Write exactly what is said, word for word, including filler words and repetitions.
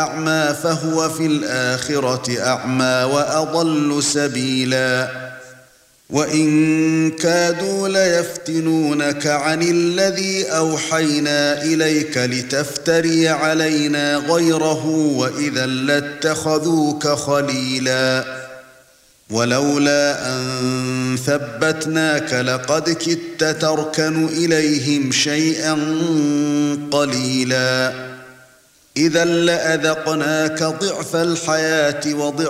أعمى فهو في الآخرة أعمى وأضل سبيلا وإن كادوا ليفتنونك عن الذي أوحينا إليك لتفتري علينا غيره وإذا لاتخذوك خليلا ولولا أن ثبتناك لقد كدت تركن إليهم شيئا قليلا إذا لأذقناك ضعف الحياة وضعف